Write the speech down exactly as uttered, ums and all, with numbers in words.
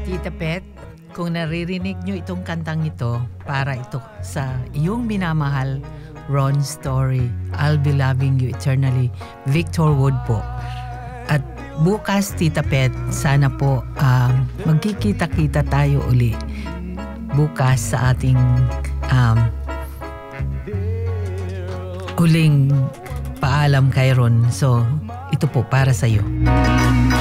Tita Pet, kung naririnig nyo itong kantang ito, para ito sa iyong minamahal, Ron Story, I'll Be Loving You Eternally, Victor Wood po. At bukas, Tita Pet, sana po um, magkikita-kita tayo uli bukas sa ating um, uling paalam kay Ron. So, ito po para sa iyo.